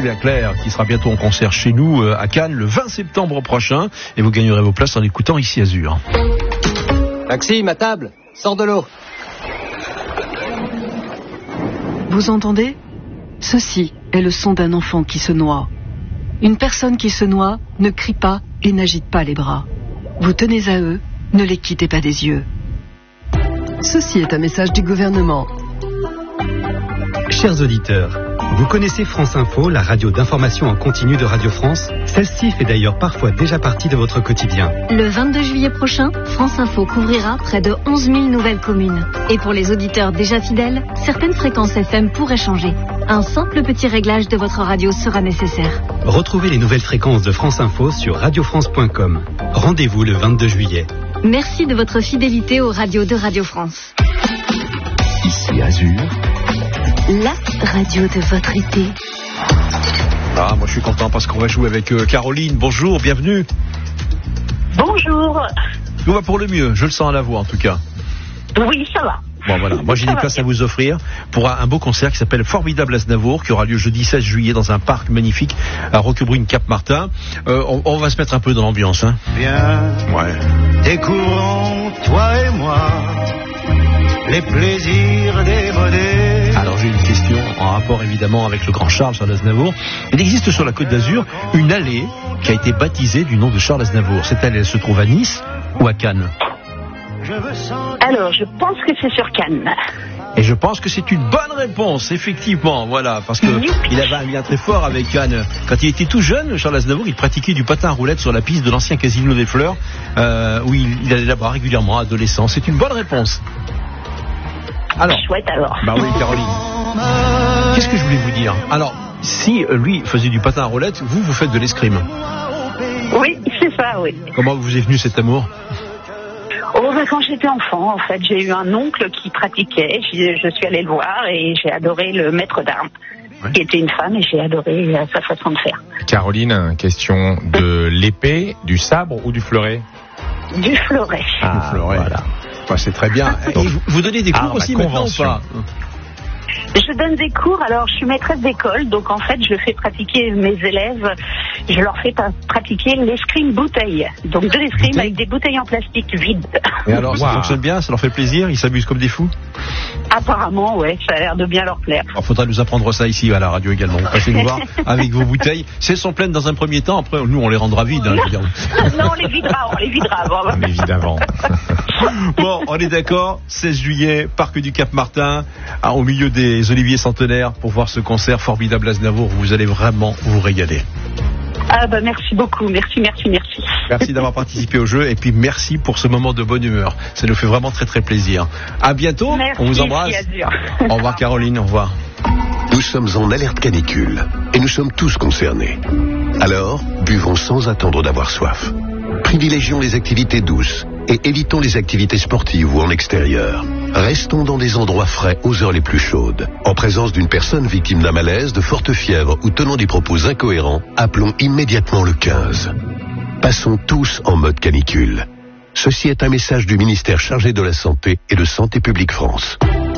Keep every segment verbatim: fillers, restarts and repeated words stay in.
Claire Claire, qui sera bientôt en concert chez nous à Cannes le vingt septembre prochain. Et vous gagnerez vos places en écoutant Ici Azur. Maxime, à table, sors de l'eau. Vous entendez ? Ceci est le son d'un enfant qui se noie. Une personne qui se noie ne crie pas et n'agite pas les bras. Vous tenez à eux, ne les quittez pas des yeux. Ceci est un message du gouvernement. Chers auditeurs, vous connaissez France Info, la radio d'information en continu de Radio France ? Celle-ci fait d'ailleurs parfois déjà partie de votre quotidien. Le vingt-deux juillet prochain, France Info couvrira près de onze mille nouvelles communes. Et pour les auditeurs déjà fidèles, certaines fréquences F M pourraient changer. Un simple petit réglage de votre radio sera nécessaire. Retrouvez les nouvelles fréquences de France Info sur radio france point com. Rendez-vous le vingt-deux juillet. Merci de votre fidélité aux radios de Radio France. Ici Azur, la radio de votre été. Ah, moi je suis content parce qu'on va jouer avec euh, Caroline. Bonjour, bienvenue. Bonjour. Tout va pour le mieux, je le sens à la voix en tout cas. Oui, ça va. Bon voilà, moi j'ai des places à vous offrir pour un, un beau concert qui s'appelle Formidable Aznavour, qui aura lieu jeudi seize juillet dans un parc magnifique à Roquebrune-Cap-Martin. Euh, on, on va se mettre un peu dans l'ambiance, hein. Viens, ouais. Découvrons, toi et moi, les plaisirs des modèles. Alors j'ai une question en rapport évidemment avec le grand Charles, Charles Aznavour. Il existe sur la Côte d'Azur une allée qui a été baptisée du nom de Charles Aznavour. Cette allée, elle se trouve à Nice ou à Cannes ? Alors, je pense que c'est sur Cannes. Et je pense que c'est une bonne réponse, effectivement, voilà, parce que il avait un lien très fort avec Cannes. Quand il était tout jeune, Charles Aznavour, il pratiquait du patin à roulettes sur la piste de l'ancien Casino des Fleurs, euh, où il, il allait là-bas régulièrement, adolescent. C'est une bonne réponse. Alors, chouette alors. Bah oui, Caroline. Qu'est-ce que je voulais vous dire ? Alors, si lui faisait du patin à roulettes, vous, vous faites de l'escrime. Oui, c'est ça, oui. Comment vous est venu cet amour ? Oh, ben, quand j'étais enfant, en fait, j'ai eu un oncle qui pratiquait. Je, je suis allée le voir et j'ai adoré le maître d'armes, ouais. qui était une femme, et j'ai adoré euh, sa façon de faire. Caroline, question de l'épée, du sabre ou du fleuret ? Du fleuret. Ah, du fleuret. Voilà. Ouais, c'est très bien. Et vous, vous donnez des cours ah, aussi maintenant ou pas ? Je donne des cours, alors je suis maîtresse d'école, donc en fait je fais pratiquer mes élèves, je leur fais pratiquer l'escrime bouteille, donc de l'escrime avec des bouteilles en plastique vides. Et alors ça wow. fonctionne bien, ça leur fait plaisir, ils s'amusent comme des fous ? Apparemment, ouais, ça a l'air de bien leur plaire. Il faudra nous apprendre ça ici à la radio également. Passez nous voir avec vos bouteilles. Si elles sont pleines dans un premier temps, après nous on les rendra vides. Hein, non. non, on les videra, on les videra avant. On les vide avant. Bon, on est d'accord, seize juillet, parc du Cap-Martin, au milieu des oliviers centenaires, pour voir ce concert Formidable Aznavour. Vous allez vraiment vous régaler. Ah bah merci beaucoup, merci, merci, merci. Merci d'avoir participé au jeu et puis merci pour ce moment de bonne humeur. Ça nous fait vraiment très très plaisir. À bientôt, merci, on vous embrasse. Au revoir Caroline, au revoir. Nous sommes en alerte canicule et nous sommes tous concernés. Alors, buvons sans attendre d'avoir soif. Privilégions les activités douces et évitons les activités sportives ou en extérieur. Restons dans des endroits frais aux heures les plus chaudes. En présence d'une personne victime d'un malaise, de forte fièvre ou tenant des propos incohérents, appelons immédiatement le quinze. Passons tous en mode canicule. Ceci est un message du ministère chargé de la Santé et de Santé publique France.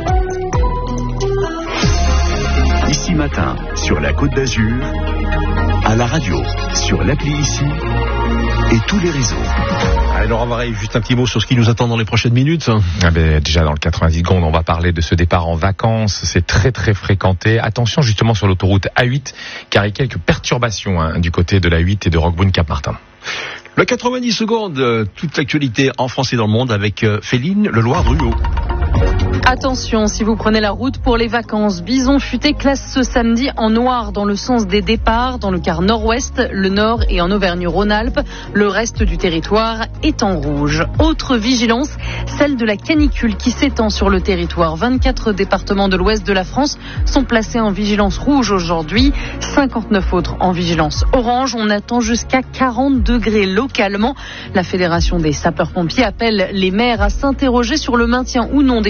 Ici matin, sur la Côte d'Azur, à la radio, sur l'appli Ici et tous les réseaux. Alors on va arriver juste un petit mot sur ce qui nous attend dans les prochaines minutes. Ah ben, déjà dans le quatre-vingt-dix secondes, on va parler de ce départ en vacances. C'est très très fréquenté. Attention justement sur l'autoroute A huit, car il y a quelques perturbations hein, du côté de l'A huit et de Roquebrune-Cap-Martin. Le quatre-vingt-dix secondes, euh, toute l'actualité en France et dans le monde avec euh, Féline Leloir-Druot. Attention, si vous prenez la route pour les vacances, Bison Futé classe ce samedi en noir dans le sens des départs, dans le quart nord-ouest, le nord et en Auvergne-Rhône-Alpes. Le reste du territoire est en rouge. Autre vigilance, celle de la canicule qui s'étend sur le territoire. vingt-quatre départements de l'ouest de la France sont placés en vigilance rouge aujourd'hui, cinquante-neuf autres en vigilance orange. On attend jusqu'à quarante degrés localement. La Fédération des sapeurs-pompiers appelle les maires à s'interroger sur le maintien ou non des feux d'artifice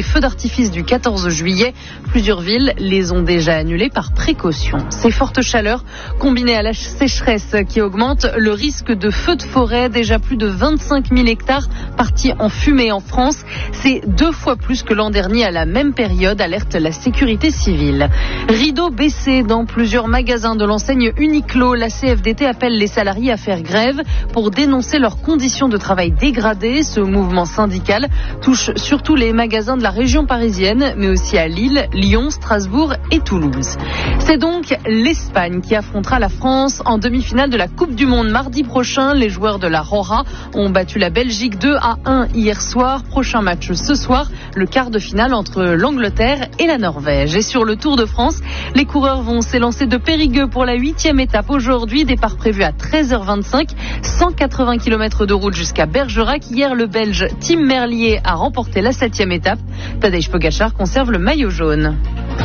d'artifice du quatorze juillet. Plusieurs villes les ont déjà annulées par précaution. Ces fortes chaleurs, combinées à la sécheresse qui augmente le risque de feux de forêt, déjà plus de vingt-cinq mille hectares partis en fumée en France. C'est deux fois plus que l'an dernier à la même période, alerte la sécurité civile. Rideau baissé dans plusieurs magasins de l'enseigne Uniqlo. La C F D T appelle les salariés à faire grève pour dénoncer leurs conditions de travail dégradées. Ce mouvement syndical touche surtout les magasins de la région parisienne, mais aussi à Lille, Lyon, Strasbourg et Toulouse. C'est donc l'Espagne qui affrontera la France en demi-finale de la Coupe du Monde mardi prochain. Les joueurs de la Roja ont battu la Belgique deux à un hier soir. Prochain match ce soir, le quart de finale entre l'Angleterre et la Norvège. Et sur le Tour de France, les coureurs vont s'élancer de Périgueux pour la huitième étape aujourd'hui. Départ prévu à treize heures vingt-cinq, cent quatre-vingts kilomètres de route jusqu'à Bergerac. Hier, le Belge Tim Merlier a remporté la septième étape. Tadej Pogačar conserve le maillot jaune.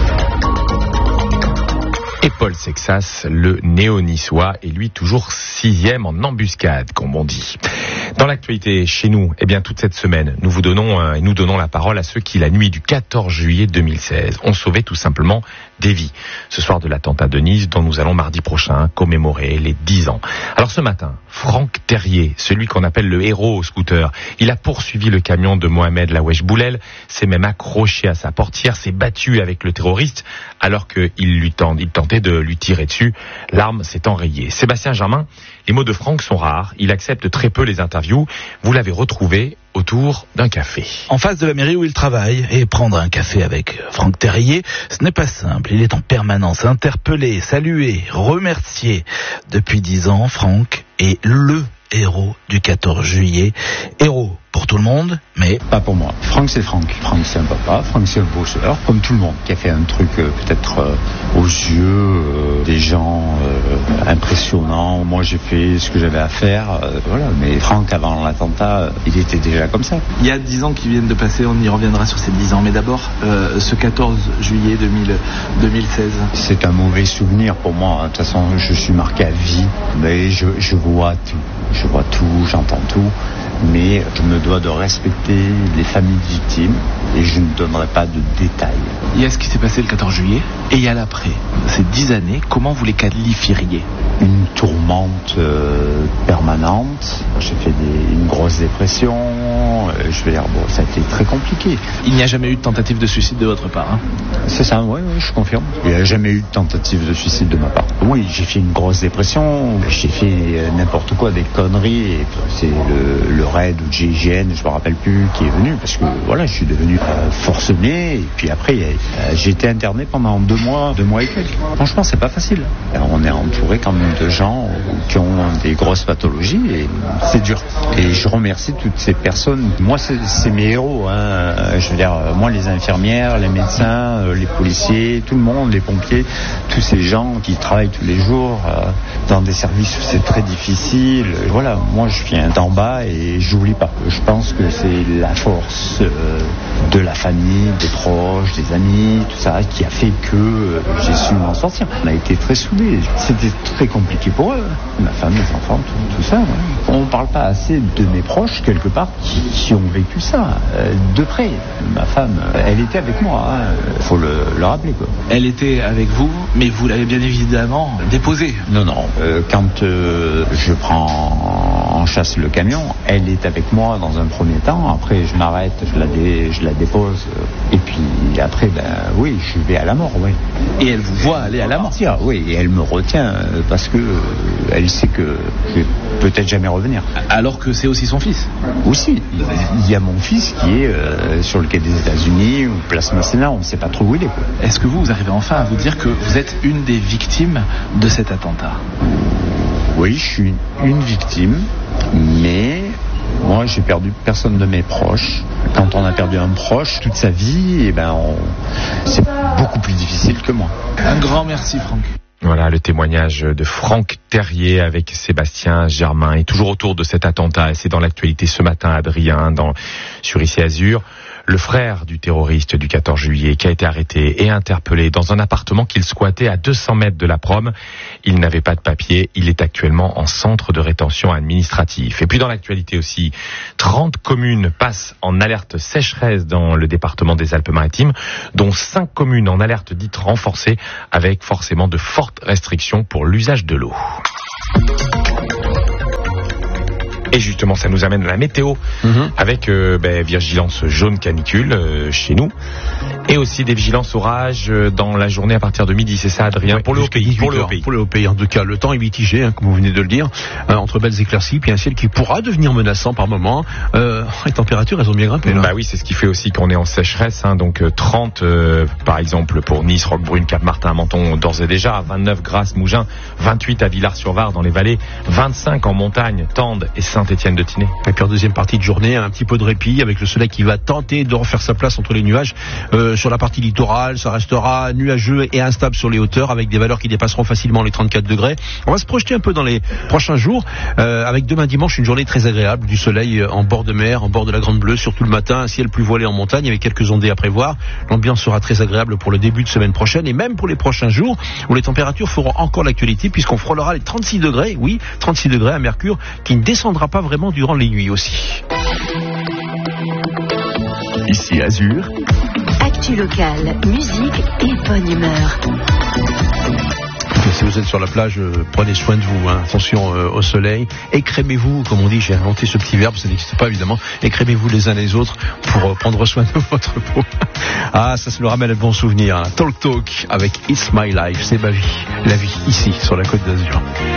Et Paul Sexas, le néo-niçois, est lui toujours sixième en embuscade, comme on dit. Dans l'actualité chez nous, eh bien toute cette semaine, nous vous donnons euh, nous donnons la parole à ceux qui, la nuit du quatorze juillet deux mille seize, ont sauvé tout simplement des vies. Ce soir de l'attentat de Nice, dont nous allons mardi prochain commémorer les dix ans. Alors ce matin, Franck Terrier, celui qu'on appelle le héros au scooter, il a poursuivi le camion de Mohamed Lawesh Boulel, s'est même accroché à sa portière, s'est battu avec le terroriste alors qu'il lui tente, il tentait de lui tirer dessus. L'arme s'est enrayée. Sébastien Germain, les mots de Franck sont rares, il accepte très peu les interviews. Vous l'avez retrouvé autour d'un café. En face de la mairie où il travaille, et prendre un café avec Franck Terrier, ce n'est pas simple. Il est en permanence interpellé, salué, remercié. Depuis dix ans, Franck est le héros du quatorze juillet. Héros pour tout le monde, mais pas pour moi. Franck, c'est Franck. Franck, c'est un papa. Franck, c'est un bosseur, comme tout le monde, qui a fait un truc euh, peut-être euh, aux yeux euh, des gens euh, impressionnant. Moi, j'ai fait ce que j'avais à faire. Euh, voilà. Mais Franck, avant l'attentat, euh, il était déjà comme ça. Il y a dix ans qui viennent de passer. On y reviendra sur ces dix ans. Mais d'abord, euh, ce quatorze juillet deux mille seize. C'est un mauvais souvenir pour moi. De toute façon, je suis marqué à vie. Mais je, je vois tout. Je vois tout. J'entends tout. Mais je me dois de respecter les familles victimes et je ne donnerai pas de détails. Il y a ce qui s'est passé le quatorze juillet et il y a l'après. Ces dix années, comment vous les qualifieriez ? Une tourmente euh, permanente. J'ai fait des, une grosse dépression. Euh, je vais dire, bon, ça a été très compliqué. Il n'y a jamais eu de tentative de suicide de votre part, hein ? C'est ça, oui, oui, je confirme. Il n'y a jamais eu de tentative de suicide de ma part. Oui, j'ai fait une grosse dépression. J'ai fait euh, n'importe quoi, des conneries. Et c'est le, le raid ou G I G N, je me rappelle plus, qui est venu parce que voilà, je suis devenu euh, forcené et puis après euh, j'ai été interné pendant deux mois, deux mois et quelques. Franchement, c'est pas facile. On est entouré quand même de gens qui ont des grosses pathologies et c'est dur. Et je remercie toutes ces personnes. Moi, c'est, c'est mes héros. Hein. Je veux dire, moi, les infirmières, les médecins, les policiers, tout le monde, les pompiers, tous ces gens qui travaillent tous les jours euh, dans des services où c'est très difficile. Voilà, moi, je viens d'en bas et j'oublie pas. Je pense que c'est la force euh, de la famille, des proches, des amis, tout ça, qui a fait que euh, j'ai su m'en sortir. On a été très soudés. C'était très compliqué pour eux. Ma femme, mes enfants, tout, tout ça. Ouais. On ne parle pas assez de mes proches, quelque part, qui, qui ont vécu ça, euh, de près. Ma femme, elle était avec moi. Il hein. faut le, le rappeler, quoi. Elle était avec vous, mais vous l'avez bien évidemment déposée. Non, non. Euh, quand euh, je prends en chasse le camion, elle est avec moi dans un premier temps. Après, je m'arrête, je la, dé, je la dépose. Et puis après, ben oui, je vais à la mort, oui. Et elle vous voit aller à la mort ? Oui, et elle me retient parce que euh, elle sait que je vais peut-être jamais revenir. Alors que c'est aussi son fils ? Aussi. Il y a mon fils qui est euh, sur le quai des États-Unis, ou place Masséna, on ne sait pas trop où il est, quoi. Est-ce que vous, vous arrivez enfin à vous dire que vous êtes une des victimes de cet attentat ? Oui, je suis une victime, mais moi, j'ai perdu personne de mes proches. Quand on a perdu un proche toute sa vie, eh ben, on... c'est beaucoup plus difficile que moi. Un grand merci, Franck. Voilà le témoignage de Franck Terrier avec Sébastien Germain. Et toujours autour de cet attentat, et c'est dans l'actualité ce matin à Briens, dans, sur Ici Azur. le frère du terroriste du quatorze juillet qui a été arrêté et interpellé dans un appartement qu'il squattait à deux cents mètres de la prom. Il n'avait pas de papier, il est actuellement en centre de rétention administratif. Et puis dans l'actualité aussi, trente communes passent en alerte sécheresse dans le département des Alpes-Maritimes, dont cinq communes en alerte dite renforcée, avec forcément de fortes restrictions pour l'usage de l'eau. Et justement, ça nous amène à la météo, mmh. avec euh, ben, vigilance jaune canicule euh, chez nous, et aussi des vigilances orages euh, dans la journée à partir de midi. C'est ça, Adrien, ouais, pour, le haut pays, pour le haut pays. Pour le haut pays, en tout cas, le temps est mitigé, hein, comme vous venez de le dire, euh, entre belles éclaircies, puis un ciel qui pourra devenir menaçant par moment. Euh, les températures, elles ont bien grimpé, là. Bah oui, c'est ce qui fait aussi qu'on est en sécheresse, hein, donc euh, trente, euh, par exemple, pour Nice, Roquebrune, Cap-Martin, Menton, d'ores et déjà, vingt-neuf, Grasse, Mougins, vingt-huit à Villars-sur-Var dans les vallées, vingt-cinq en montagne, Tende et Saint-Étienne de Tinée. Et puis en deuxième partie de journée, un petit peu de répit avec le soleil qui va tenter de refaire sa place entre les nuages. Euh, sur la partie littorale, ça restera nuageux et instable sur les hauteurs avec des valeurs qui dépasseront facilement les trente-quatre degrés. On va se projeter un peu dans les prochains jours euh, avec demain dimanche une journée très agréable, du soleil en bord de mer, en bord de la Grande Bleue, surtout le matin, un ciel plus voilé en montagne avec quelques ondées à prévoir. L'ambiance sera très agréable pour le début de semaine prochaine et même pour les prochains jours où les températures feront encore l'actualité puisqu'on frôlera les trente-six degrés, oui, trente-six degrés à mercure qui ne descendra pas vraiment durant les nuits aussi. Ici Azur. Actu locale, musique et bonne humeur. Si vous êtes sur la plage, euh, prenez soin de vous, hein. Attention euh, au soleil. Écrémez-vous, comme on dit, j'ai inventé ce petit verbe, ça n'existe pas évidemment. Écrémez-vous les uns les autres pour euh, prendre soin de votre peau. Ah, ça se le ramène à de bons souvenirs, hein. Talk Talk avec It's My Life, c'est ma vie, la vie ici sur la Côte d'Azur.